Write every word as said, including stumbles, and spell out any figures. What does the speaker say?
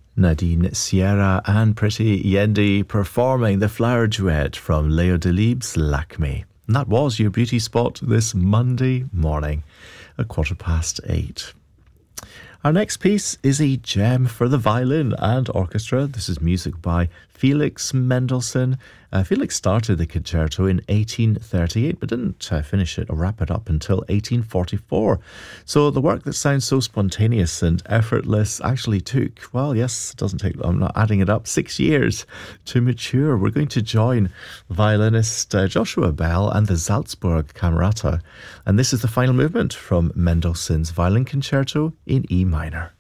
Nadine Sierra and Pretty Yendi performing the flower duet from Leo Delibes' Lakme. And that was your beauty spot this Monday morning at quarter past eight. Our next piece is a gem for the violin and orchestra. This is music by Felix Mendelssohn. Uh, Felix started the concerto in eighteen thirty-eight, but didn't uh, finish it or wrap it up until eighteen forty-four. So the work that sounds so spontaneous and effortless actually took, well, yes, it doesn't take, I'm not adding it up, six years to mature. We're going to join violinist uh, Joshua Bell and the Salzburg Camerata. And this is the final movement from Mendelssohn's Violin Concerto in E minor.